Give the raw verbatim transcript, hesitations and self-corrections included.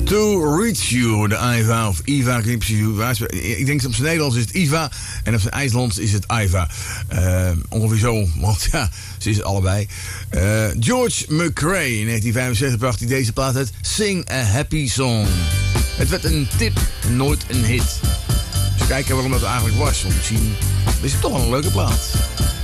To Reach You, de Iva of Iva. Ik denk dat op zijn Nederlands is het Iva en op zijn IJslands is het Iva. Uh, ongeveer zo, want ja, ze is het allebei. Uh, George McRae in negentien vijfenzestig bracht hij deze plaat uit. Sing a Happy Song. Het werd een tip, nooit een hit. Dus kijken waarom dat eigenlijk was. Want misschien is het toch wel een leuke plaat.